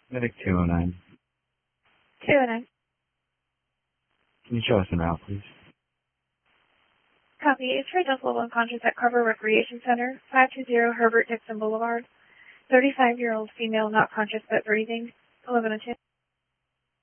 Medic 209. 209. Can you show us en route, please? Copy. It's for adult level unconscious at Carver Recreation Center, 520 Herbert Dixon Boulevard. 35-year-old female, not conscious but breathing. 1102.